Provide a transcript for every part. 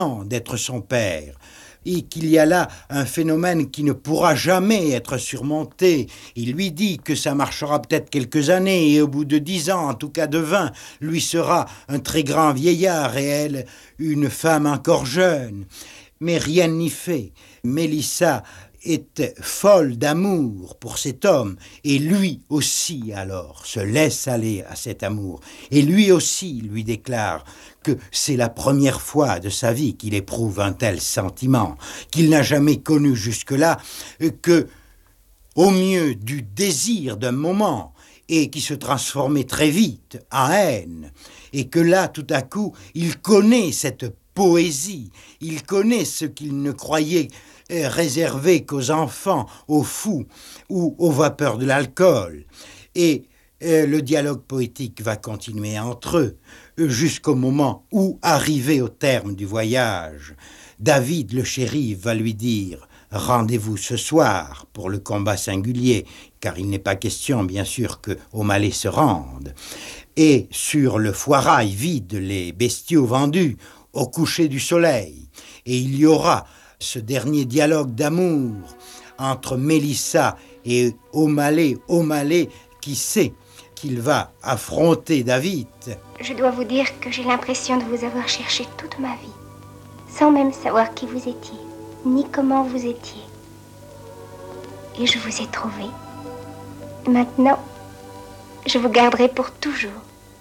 d'être son père, et qu'il y a là un phénomène qui ne pourra jamais être surmonté. Il lui dit que ça marchera peut-être quelques années, et au bout de 10 ans, en tout cas de 20, lui sera un très grand vieillard, et elle, une femme encore jeune. Mais rien n'y fait. Mélissa est folle d'amour pour cet homme, et lui aussi alors se laisse aller à cet amour, et lui aussi lui déclare que c'est la première fois de sa vie qu'il éprouve un tel sentiment, qu'il n'a jamais connu jusque-là, que au mieux du désir d'un moment, et qui se transformait très vite en haine, et que là tout à coup il connaît cette poésie, il connaît ce qu'il ne croyait réservé qu'aux enfants, aux fous ou aux vapeurs de l'alcool. Et le dialogue poétique va continuer entre eux jusqu'au moment où, arrivé au terme du voyage, David le shérif va lui dire « Rendez-vous ce soir pour le combat singulier », car il n'est pas question, bien sûr, que O'Malley se rende. Et sur le foirail vide les bestiaux vendus au coucher du soleil. Et il y aura ce dernier dialogue d'amour entre Mélissa et O'Malley qui sait qu'il va affronter David. Je dois vous dire que j'ai l'impression de vous avoir cherché toute ma vie, sans même savoir qui vous étiez, ni comment vous étiez. Et je vous ai trouvé. Maintenant, je vous garderai pour toujours.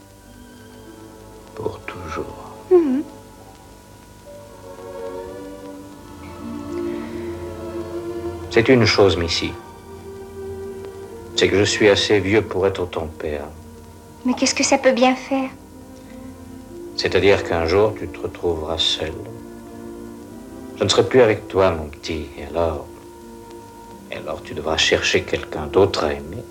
Pour toujours. Mm-hmm. C'est une chose, Missy. C'est que je suis assez vieux pour être ton père. Mais qu'est-ce que ça peut bien faire? C'est-à-dire qu'un jour, tu te retrouveras seul. Je ne serai plus avec toi, mon petit. Et alors tu devras chercher quelqu'un d'autre à aimer.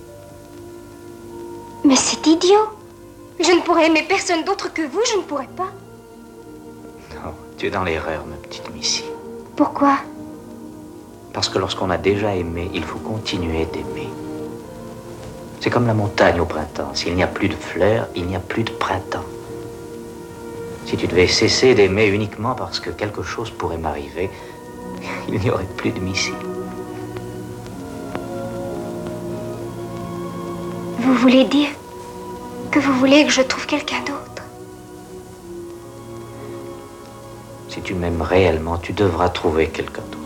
Mais c'est idiot. Je ne pourrais aimer personne d'autre que vous, je ne pourrais pas. Non, tu es dans l'erreur, ma petite Missy. Pourquoi? Parce que lorsqu'on a déjà aimé, il faut continuer d'aimer. C'est comme la montagne au printemps. S'il n'y a plus de fleurs, il n'y a plus de printemps. Si tu devais cesser d'aimer uniquement parce que quelque chose pourrait m'arriver, il n'y aurait plus de Missy. Vous voulez dire que vous voulez que je trouve quelqu'un d'autre? Si tu m'aimes réellement, tu devras trouver quelqu'un d'autre.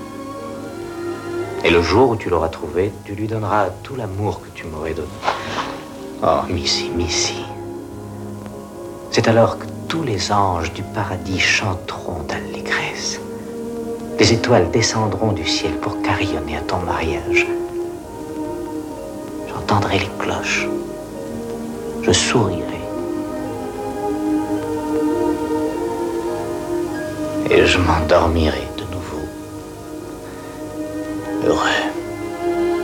Et le jour où tu l'auras trouvé, tu lui donneras tout l'amour que tu m'aurais donné. Oh, Missy, Missy. C'est alors que tous les anges du paradis chanteront d'allégresse. Les étoiles descendront du ciel pour carillonner à ton mariage. J'entendrai les cloches. Je sourirai. Et je m'endormirai de nouveau. Heureux.